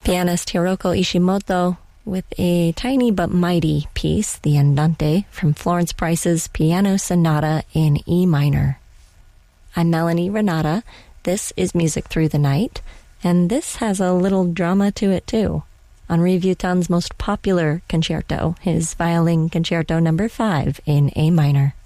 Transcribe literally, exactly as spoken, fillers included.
Pianist Hiroko Ishimoto with a tiny but mighty piece, the Andante, from Florence Price's Piano Sonata in E minor. I'm Melanie Renata. This is Music Through the Night, and this has a little drama to it too. Henri Vuitton's most popular concerto, his Violin Concerto number five in A minor.